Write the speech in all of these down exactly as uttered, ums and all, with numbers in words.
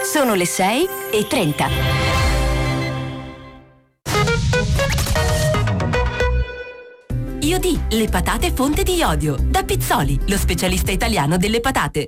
Sono le sei e trenta. Iodì, le patate fonte di iodio. Da Pizzoli, lo specialista italiano delle patate.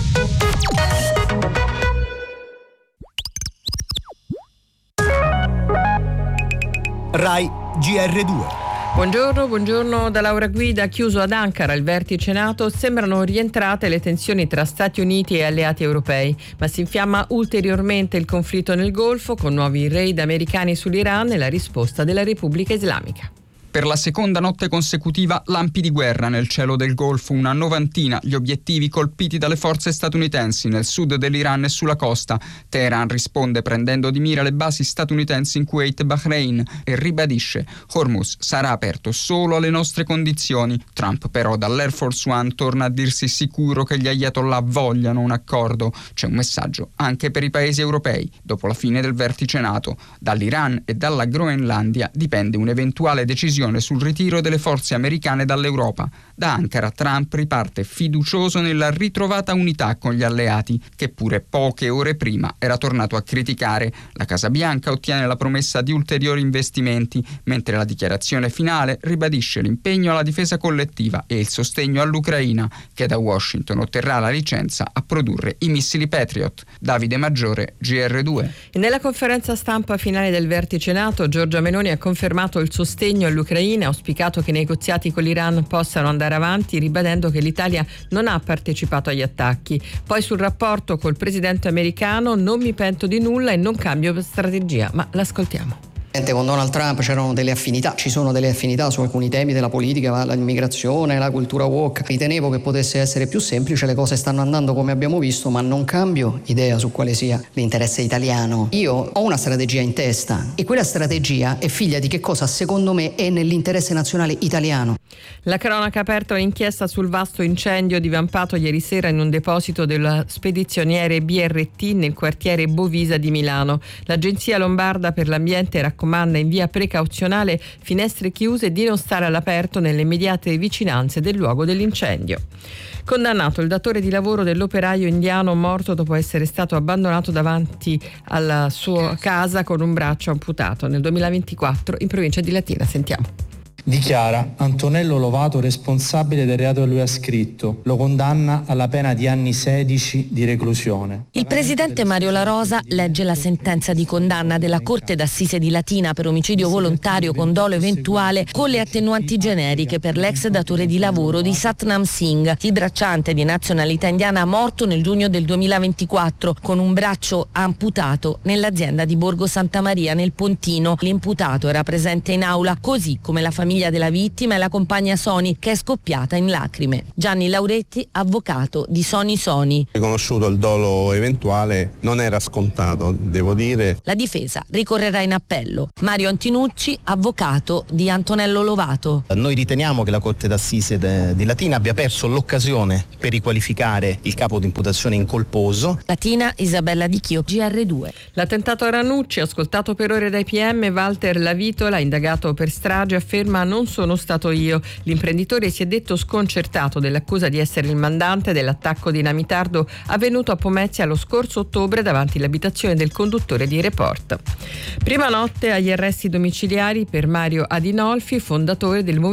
Rai G R due. Buongiorno, buongiorno da Laura Guida. Chiuso ad Ankara il vertice NATO, sembrano rientrate le tensioni tra Stati Uniti e alleati europei, ma si infiamma ulteriormente il conflitto nel Golfo con nuovi raid americani sull'Iran e la risposta della Repubblica Islamica. Per la seconda notte consecutiva lampi di guerra nel cielo del Golfo, una novantina gli obiettivi colpiti dalle forze statunitensi nel sud dell'Iran e sulla costa. Teheran risponde prendendo di mira le basi statunitensi in Kuwait e Bahrain e ribadisce: Hormuz sarà aperto solo alle nostre condizioni. Trump però dall'Air Force One torna a dirsi sicuro che gli ayatollah vogliano un accordo. C'è un messaggio anche per i paesi europei. Dopo la fine del vertice NATO, dall'Iran e dalla Groenlandia dipende un'eventuale decisione sul ritiro delle forze americane dall'Europa. Da Ankara Trump riparte fiducioso nella ritrovata unità con gli alleati, che pure poche ore prima era tornato a criticare. La Casa Bianca ottiene la promessa di ulteriori investimenti, mentre la dichiarazione finale ribadisce l'impegno alla difesa collettiva e il sostegno all'Ucraina, che da Washington otterrà la licenza a produrre i missili Patriot. Davide Maggiore, G R due. E nella conferenza stampa finale del vertice NATO, Giorgia Meloni ha confermato il sostegno all'Ucraina, ha auspicato che i negoziati con l'Iran possano andare avanti, ribadendo che l'Italia non ha partecipato agli attacchi. Poi sul rapporto col presidente americano: non mi pento di nulla e non cambio strategia. Ma l'ascoltiamo. Con Donald Trump c'erano delle affinità, ci sono delle affinità su alcuni temi della politica, l'immigrazione, la cultura woke. Ritenevo che potesse essere più semplice, le cose stanno andando come abbiamo visto, ma non cambio idea su quale sia l'interesse italiano. Io ho una strategia in testa e quella strategia è figlia di che cosa secondo me è nell'interesse nazionale italiano. La cronaca ha aperto un'inchiesta sul vasto incendio divampato ieri sera in un deposito della spedizioniere B R T nel quartiere Bovisa di Milano. L'Agenzia Lombarda per l'Ambiente raccomanda in via precauzionale finestre chiuse e di non stare all'aperto nelle immediate vicinanze del luogo dell'incendio. Condannato il datore di lavoro dell'operaio indiano morto dopo essere stato abbandonato davanti alla sua casa con un braccio amputato nel duemilaventiquattro in provincia di Latina. Sentiamo. Dichiara Antonello Lovato responsabile del reato che lui ha scritto. Lo condanna alla pena di anni sedici di reclusione. Il presidente Mario La Rosa legge la sentenza di condanna della Corte d'Assise di Latina per omicidio volontario con dolo eventuale con le attenuanti generiche per l'ex datore di lavoro di Satnam Singh, il bracciante di nazionalità indiana morto nel giugno del duemilaventiquattro con un braccio amputato nell'azienda di Borgo Santa Maria nel Pontino. L'imputato era presente in aula, così come la famiglia della vittima e la compagna Soni, che è scoppiata in lacrime. Gianni Lauretti, avvocato di Soni Soni. Riconosciuto il dolo eventuale, non era scontato, devo dire. La difesa ricorrerà in appello. Mario Antinucci, avvocato di Antonello Lovato. Noi riteniamo che la Corte d'Assise de, di Latina abbia perso l'occasione per riqualificare il capo di imputazione incolposo. Latina, Isabella Di Chio, G R due. L'attentato a Ranucci, ascoltato per ore dai P M, Walter Lavitola, indagato per strage, afferma: non sono stato io. L'imprenditore si è detto sconcertato dell'accusa di essere il mandante dell'attacco dinamitardo avvenuto a Pomezia lo scorso ottobre davanti l'abitazione del conduttore di Report. Prima notte agli arresti domiciliari per Mario Adinolfi, fondatore del movimento